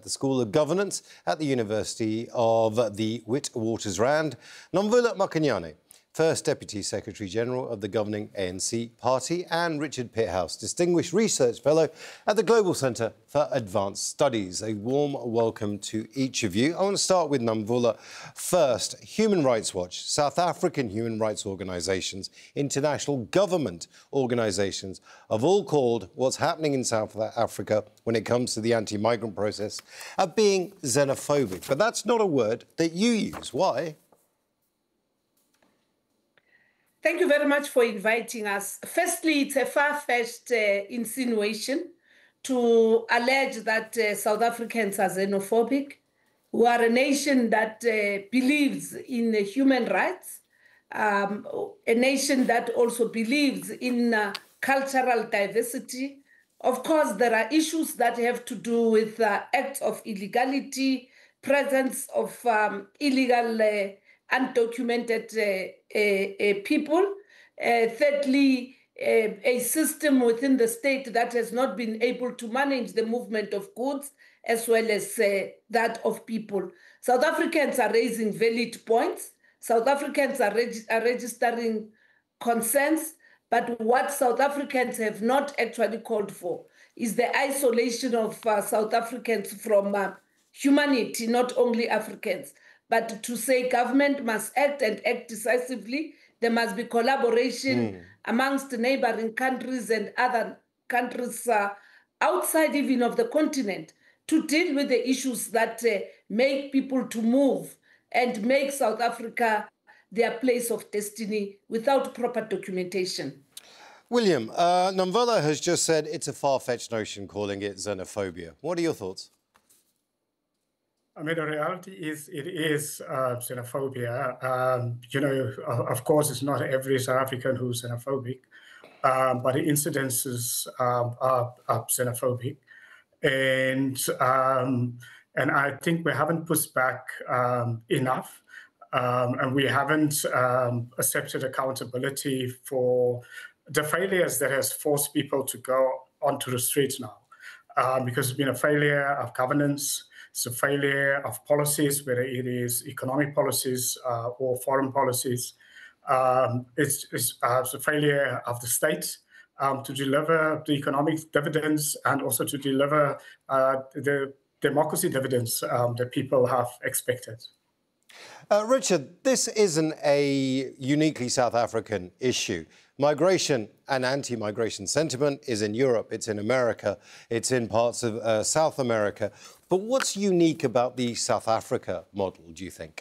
the School of Governance at the University of the Witwatersrand. Nomvula Makanyane, First Deputy Secretary-General of the governing ANC party, and Richard Pithouse, Distinguished Research Fellow at the Global Centre for Advanced Studies. A warm welcome to each of you. I want to start with Nomvula first. Human Rights Watch, South African human rights organisations, international government organisations have all called what's happening in South Africa when it comes to the anti-migrant process of being xenophobic. But that's not a word that you use. Why? Thank you very much for inviting us. Firstly, it's a far-fetched insinuation to allege that South Africans are xenophobic. We are a nation that believes in human rights, a nation that also believes in cultural diversity. Of course, there are issues that have to do with acts of illegality, presence of illegal undocumented people. Thirdly, a system within the state that has not been able to manage the movement of goods as well as that of people. South Africans are raising valid points. South Africans are registering concerns, but what South Africans have not actually called for is the isolation of South Africans from humanity, not only Africans. But to say government must act and act decisively, there must be collaboration amongst the neighboring countries and other countries outside even of the continent to deal with the issues that make people to move and make South Africa their place of destiny without proper documentation. William, Nomvula has just said it's a far-fetched notion calling it xenophobia. What are your thoughts? I mean, the reality is it is xenophobia. You know, of course, it's not every South African who's xenophobic, but the incidences are xenophobic. And I think we haven't pushed back enough, and we haven't accepted accountability for the failures that has forced people to go onto the streets now, because it's been a failure of governance. It's a failure of policies, whether it is economic policies or foreign policies. It's a failure of the state to deliver the economic dividends and also to deliver the democracy dividends that people have expected. Richard, this isn't a uniquely South African issue. Migration and anti-migration sentiment is in Europe, it's in America, it's in parts of South America. But what's unique about the South Africa model, do you think?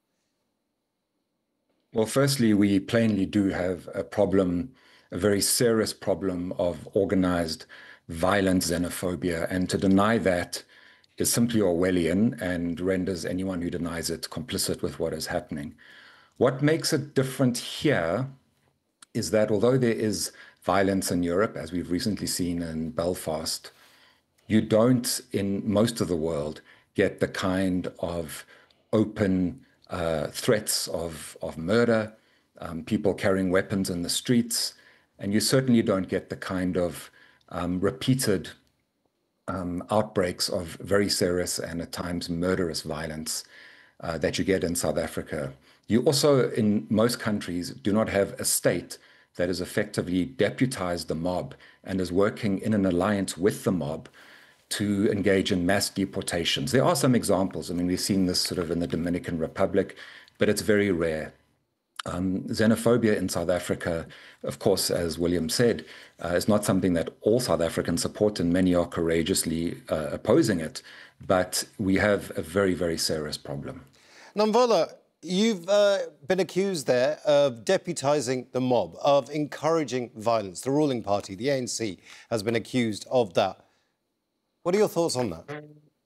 Well, firstly, we plainly do have a problem, a very serious problem of organized violent xenophobia. And to deny that is simply Orwellian and renders anyone who denies it complicit with what is happening. What makes it different here is that although there is violence in Europe, as we've recently seen in Belfast, you don't, in most of the world, get the kind of open threats of murder, people carrying weapons in the streets, and you certainly don't get the kind of repeated outbreaks of very serious and at times murderous violence that you get in South Africa. You also, in most countries, do not have a state that has effectively deputized the mob and is working in an alliance with the mob to engage in mass deportations. There are some examples. I mean, we've seen this sort of in the Dominican Republic, but it's very rare. Xenophobia in South Africa, of course, as William said, is not something that all South Africans support, and many are courageously opposing it. But we have a very, very serious problem. Nomvula, you've been accused there of deputizing the mob, of encouraging violence. The ruling party, the ANC, has been accused of that. What are your thoughts on that?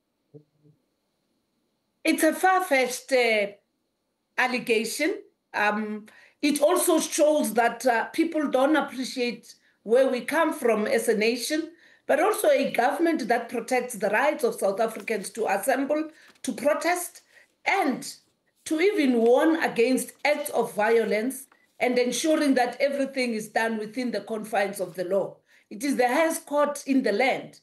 It's a far-fetched allegation. It also shows that people don't appreciate where we come from as a nation, but also a government that protects the rights of South Africans to assemble, to protest, and to even warn against acts of violence and ensuring that everything is done within the confines of the law. It is the highest court in the land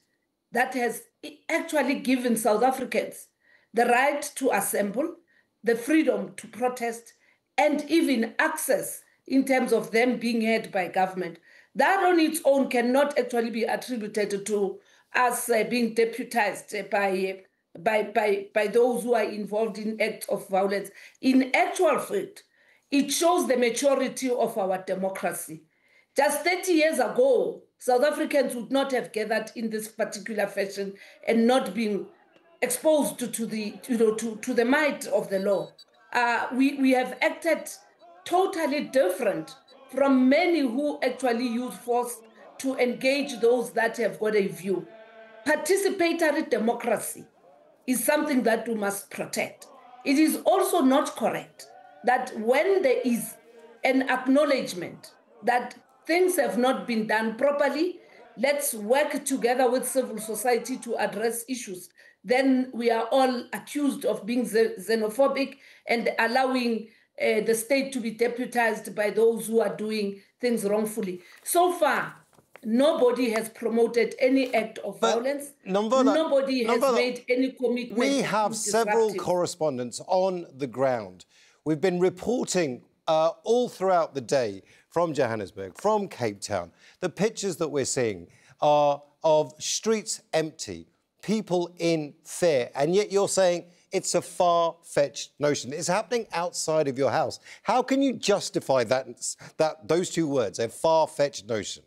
that has actually given South Africans the right to assemble, the freedom to protest, and even access in terms of them being heard by government. That on its own cannot actually be attributed to us being deputized by those who are involved in acts of violence. In actual fact, it shows the maturity of our democracy. Just 30 years ago, South Africans would not have gathered in this particular fashion and not been exposed to the might of the law. We have acted totally different from many who actually use force to engage those that have got a view. Participatory democracy is something that we must protect. It is also not correct that when there is an acknowledgement that things have not been done properly, let's work together with civil society to address issues, then we are all accused of being xenophobic and allowing the state to be deputized by those who are doing things wrongfully. So far, nobody has promoted any act of violence. Nobody has made any commitment. We have several correspondents on the ground. We've been reporting all throughout the day from Johannesburg, from Cape Town. The pictures that we're seeing are of streets empty, people in fear, and yet you're saying it's a far-fetched notion. It's happening outside of your house. How can you justify those two words, a far-fetched notion?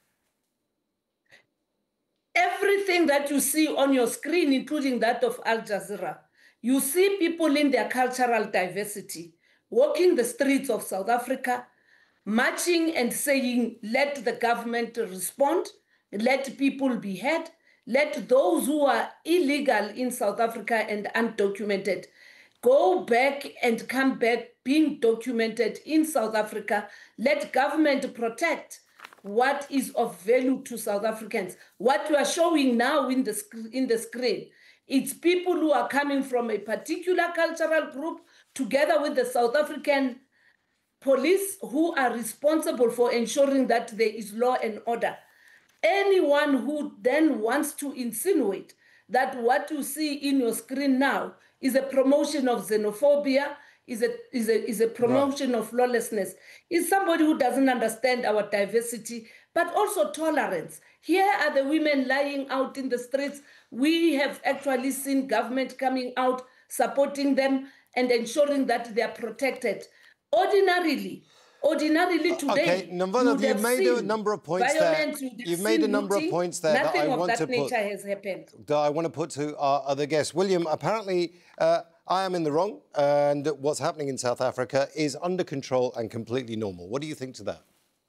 Everything that you see on your screen, including that of Al Jazeera, you see people in their cultural diversity, walking the streets of South Africa, marching and saying, let the government respond, let people be heard, let those who are illegal in South Africa and undocumented go back and come back being documented in South Africa. Let government protect what is of value to South Africans. What we are showing now in the screen, it's people who are coming from a particular cultural group together with the South African police who are responsible for ensuring that there is law and order. Anyone who then wants to insinuate that what you see in your screen now is a promotion of xenophobia, is a promotion of lawlessness, is somebody who doesn't understand our diversity, but also tolerance. Here are the women lying out in the streets. We have actually seen government coming out, supporting them and ensuring that they are protected. Ordinarily today, okay, Nomvula, you've made a number of points there. You've made a number of points there that I want to put. Nothing of that nature has happened. That I want to put to our other guests. William, apparently I am in the wrong, and what's happening in South Africa is under control and completely normal. What do you think to that?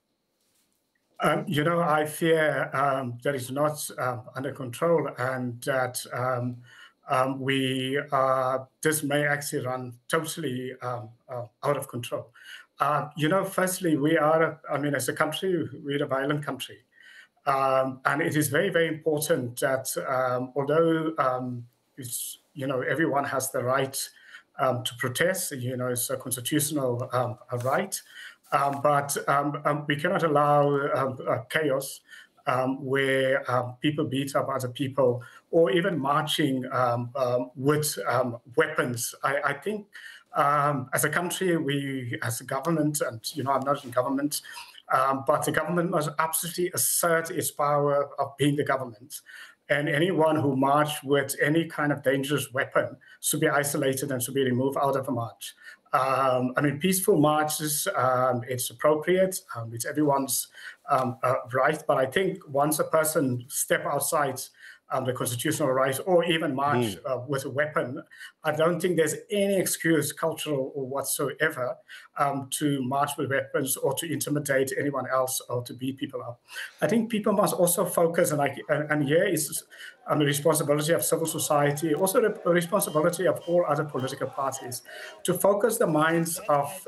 I fear that it's not under control, and that this may actually run totally out of control. Firstly, as a country, we're a violent country. And it is very, very important that although everyone has the right to protest, it's a constitutional right, but we cannot allow chaos where people beat up other people or even marching with weapons. I think as a country, as a government, and I'm not in government, but the government must absolutely assert its power of being the government. And anyone who marched with any kind of dangerous weapon should be isolated and should be removed out of a march. Peaceful marches, it's appropriate, it's everyone's right, but I think once a person step outside the constitutional right or even march with a weapon, I don't think there's any excuse, cultural or whatsoever, to march with weapons or to intimidate anyone else or to beat people up. I think people must also focus, and here is the responsibility of civil society, also the responsibility of all other political parties, to focus the minds of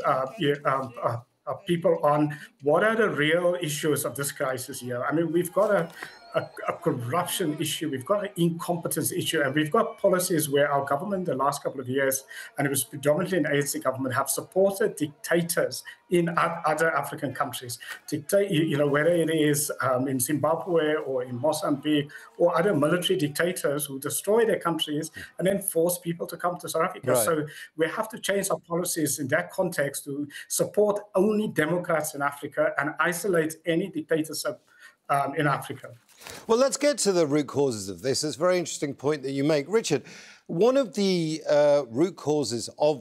people on what are the real issues of this crisis here. We've got a corruption issue, we've got an incompetence issue, and we've got policies where our government the last couple of years, and it was predominantly an ANC government, have supported dictators in other African countries. Whether it is in Zimbabwe or in Mozambique or other military dictators who destroy their countries and then force people to come to South Africa. Right. So we have to change our policies in that context to support only democrats in Africa and isolate any dictatorship in Africa. Well, let's get to the root causes of this. It's a very interesting point that you make. Richard, one of the root causes of